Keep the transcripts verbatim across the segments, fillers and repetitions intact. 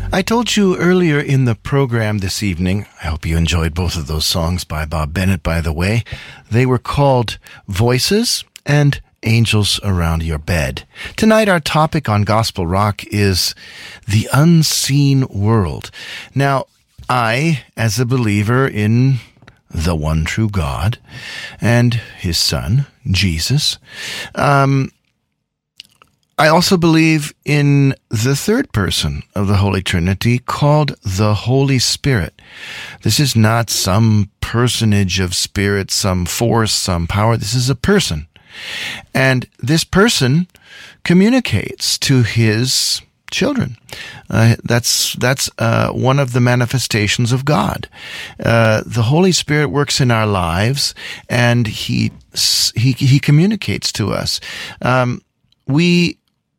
I told you earlier in the program this evening, I hope you enjoyed both of those songs by Bob Bennett, by the way. They were called Voices and Angels Around Your Bed. Tonight our topic on Gospel Rock is the unseen world. Now, I, as a believer in the one true God and his Son, Jesus, um, I also believe in the third person of the Holy Trinity called the Holy Spirit. This is not some personage of spirit, some force, some power. This is a person. And this person communicates to his children. Uh, that's that's uh, one of the manifestations of God. Uh, the Holy Spirit works in our lives, and he he he communicates to us. Um, we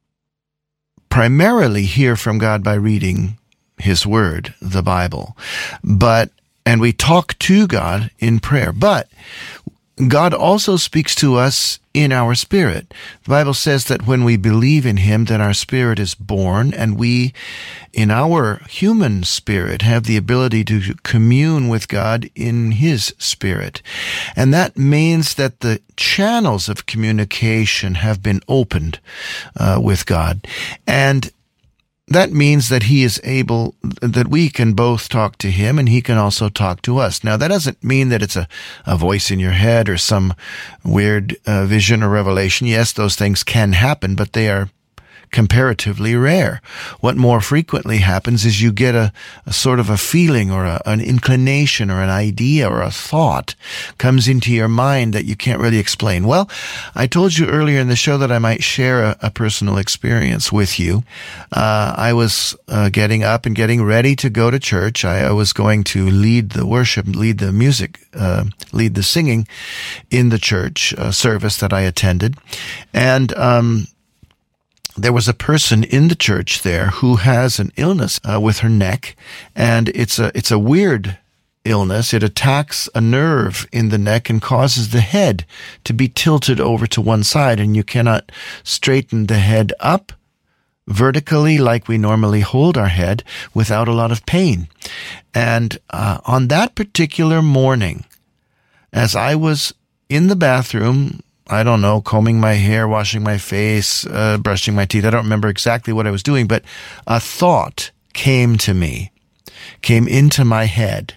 primarily hear from God by reading his word, the Bible, but, and we talk to God in prayer, but God also speaks to us in our spirit. The Bible says that when we believe in him, then our spirit is born, and we, in our human spirit, have the ability to commune with God in his spirit. And that means that the channels of communication have been opened uh, with God. And that means that he is able, that we can both talk to him and he can also talk to us. Now, that doesn't mean that it's a, a voice in your head or some weird uh, vision or revelation. Yes, those things can happen, but they are comparatively rare. What more frequently happens is you get a, a sort of a feeling or a, an inclination or an idea or a thought comes into your mind that you can't really explain. Well, I told you earlier in the show that I might share a, a personal experience with you. Uh, I was uh, getting up and getting ready to go to church. I, I was going to lead the worship, lead the music, uh, lead the singing in the church uh, service that I attended. And, um, there was a person in the church there who has an illness uh, with her neck, and it's a it's a weird illness. It attacks a nerve in the neck and causes the head to be tilted over to one side, and you cannot straighten the head up vertically like we normally hold our head without a lot of pain. And uh, on that particular morning, as I was in the bathroom, I don't know, combing my hair, washing my face, uh, brushing my teeth. I don't remember exactly what I was doing, but a thought came to me, came into my head.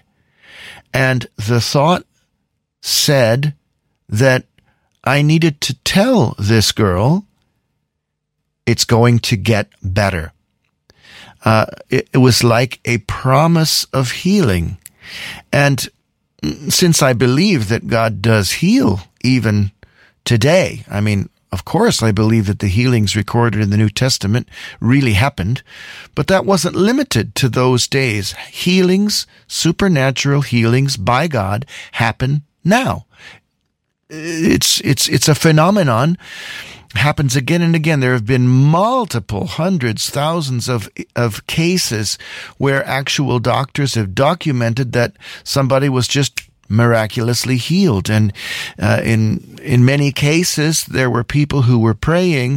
And the thought said that I needed to tell this girl it's going to get better. Uh, it, it was like a promise of healing. And since I believe that God does heal even today, I mean, of course, I believe that the healings recorded in the New Testament really happened, but that wasn't limited to those days. Healings, supernatural healings by God happen now. It's, it's, it's a phenomenon. Happens again and again. There have been multiple hundreds, thousands of of cases where actual doctors have documented that somebody was just miraculously healed. And uh, in in many cases, there were people who were praying